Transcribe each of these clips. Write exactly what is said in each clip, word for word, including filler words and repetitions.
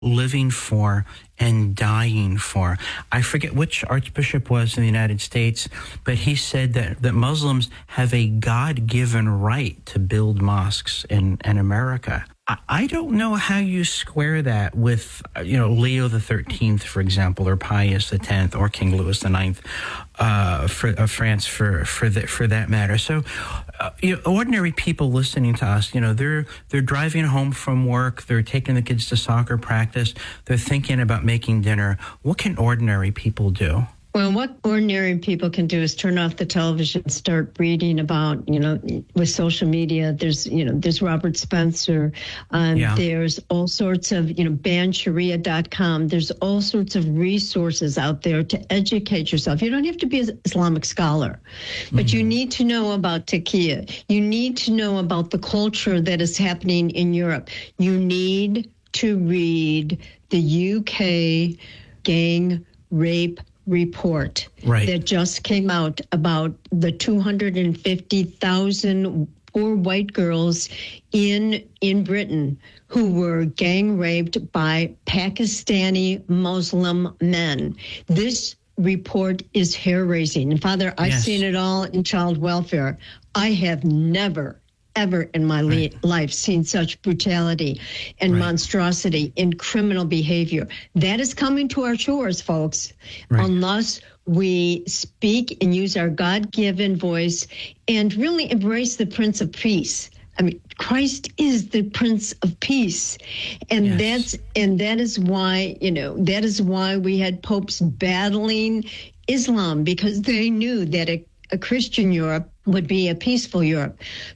living for and dying for. I forget which archbishop was in the United States, but he said that, that Muslims have a God-given right to build mosques in, in America. I, I don't know how you square that with, you know, Leo the thirteenth, for example, or Pius the tenth, or King Louis the ninth, uh, for of France, for for the, for that matter. So, uh, you know, ordinary people listening to us, you know, they're they're driving home from work, they're taking the kids to soccer practice, they're thinking about making dinner. What can ordinary people do? Well, what ordinary people can do is turn off the television, start reading about, you know, with social media. There's, you know, there's Robert Spencer. Um, yeah. There's all sorts of, you know, ban sharia dot com. There's all sorts of resources out there to educate yourself. You don't have to be an Islamic scholar, but mm-hmm. you need to know about taqiyya. You need to know about the culture that is happening in Europe. You need to read the U K gang rape report right. that just came out about the two hundred fifty thousand poor white girls in in Britain who were gang raped by Pakistani Muslim men. This report is hair-raising. And Father, I've yes. seen it all in child welfare. I have never ever in my right. life seen such brutality and right. monstrosity in criminal behavior. That is coming to our shores, folks, right. unless we speak and use our God-given voice and really embrace the Prince of Peace. I mean, Christ is the Prince of Peace. And yes. that's and that is why, you know, that is why we had popes battling Islam, because they knew that a, a Christian Europe would be a peaceful Europe.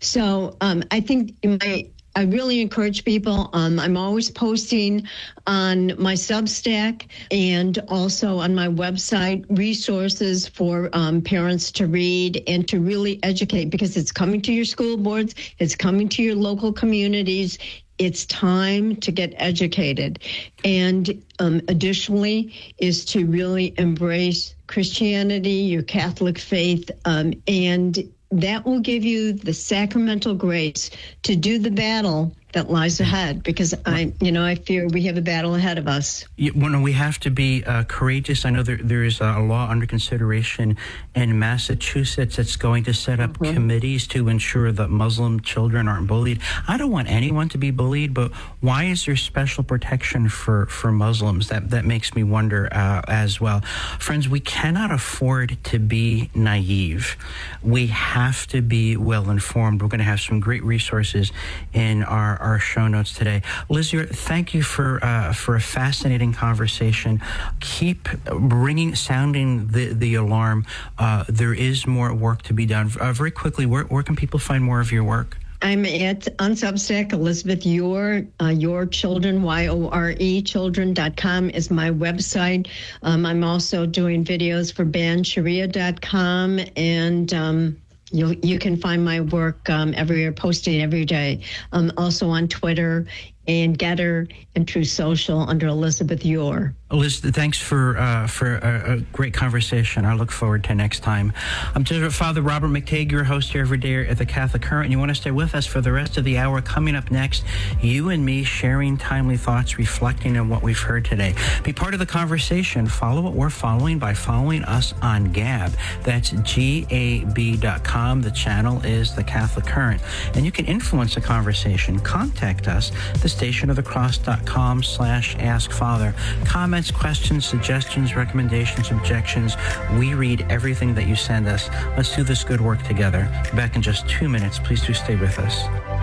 So um, I think my, I really encourage people. Um, I'm always posting on my Substack and also on my website resources for um, parents to read and to really educate, because it's coming to your school boards, it's coming to your local communities. It's time to get educated. And um, additionally is to really embrace Christianity, your Catholic faith, um, and that will give you the sacramental grace to do the battle that lies ahead, because I, you know, I fear we have a battle ahead of us. You, well, we have to be uh, courageous. I know there, there is a law under consideration in Massachusetts that's going to set up mm-hmm. committees to ensure that Muslim children aren't bullied. I don't want anyone to be bullied, but why is there special protection for, for Muslims? That that makes me wonder uh, as well. Friends, we cannot afford to be naive. We have to be well informed. We're going to have some great resources in our our show notes today. Liz, thank you for uh, for a fascinating conversation. Keep ringing, sounding the, the alarm. Uh, there is more work to be done. Uh, very quickly, where, where can people find more of your work? I'm at, on Substack, Elizabeth Your, uh, Your Children, Y O R E, children dot com is my website. Um, I'm also doing videos for ban sharia dot com, and um, You you can find my work um, everywhere, posting every day. Um, also on Twitter and Getter and True Social under Elizabeth Your. Liz, thanks for uh, for a, a great conversation. I look forward to next time. I'm Jesuit Father Robert McTeigue, your host here every day at the Catholic Current, and you want to stay with us for the rest of the hour. Coming up next, you and me sharing timely thoughts, reflecting on what we've heard today. Be part of the conversation. Follow what we're following by following us on Gab. That's G A B dot com. The channel is the Catholic Current, and you can influence the conversation. Contact us, the station of the cross dot com slash ask father. Comments, questions, suggestions, recommendations, objections. We read everything that you send us. Let's do this good work together. Back in just two minutes. Please do stay with us.